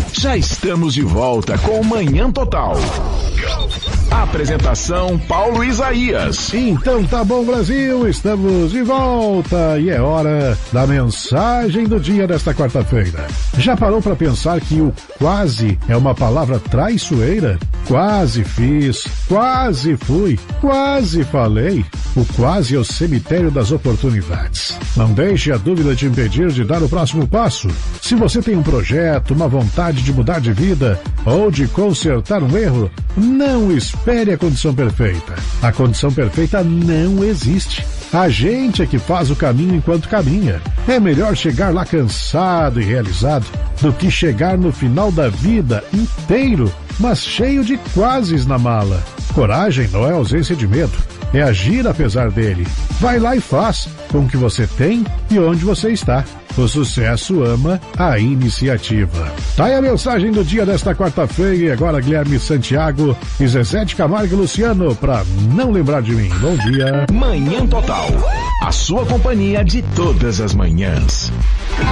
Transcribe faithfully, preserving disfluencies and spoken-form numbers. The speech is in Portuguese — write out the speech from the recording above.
Já estamos de volta com Manhã Total. Apresentação Paulo Isaías. Então tá bom, Brasil, estamos de volta e é hora da mensagem do dia desta quarta-feira. Já parou para pensar que o quase é uma palavra traiçoeira? Quase fiz, quase fui, quase falei. O quase é o cemitério das oportunidades. Não deixe a dúvida te impedir de dar o próximo passo. Se você tem um projeto, uma vontade de mudar de vida ou de consertar um erro, não espere a condição perfeita. A condição perfeita não existe. A gente é que faz o caminho enquanto caminha. É melhor chegar lá cansado e realizado do que chegar no final da vida inteiro, mas cheio de quases na mala. Coragem não é ausência de medo, é agir apesar dele. Vai lá e faz com o que você tem e onde você está. O sucesso ama a iniciativa. Tá aí a mensagem do dia desta quarta-feira e agora Guilherme Santiago e Zezé de Camargo e Luciano pra não lembrar de mim. Bom dia. Manhã Total. A sua companhia de todas as manhãs.